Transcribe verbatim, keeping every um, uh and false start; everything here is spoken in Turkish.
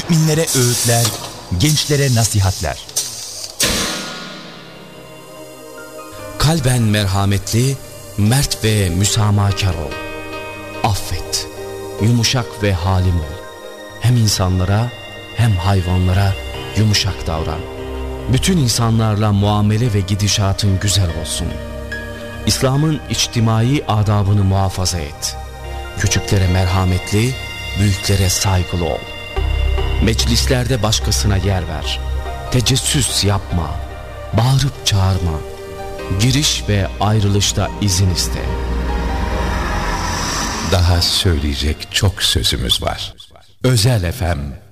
müminlere öğütler, gençlere nasihatler. Kalben merhametli, mert ve müsamahakar ol. Affet, yumuşak ve halim ol. Hem insanlara hem hayvanlara yumuşak davran. Bütün insanlarla muamele ve gidişatın güzel olsun. İslam'ın içtimai adabını muhafaza et. Küçüklere merhametli, büyüklere saygılı ol. Meclislerde başkasına yer ver. Tecessüs yapma. Bağırıp çağırma. Giriş ve ayrılışta izin iste. Daha söyleyecek çok sözümüz var. Özel F M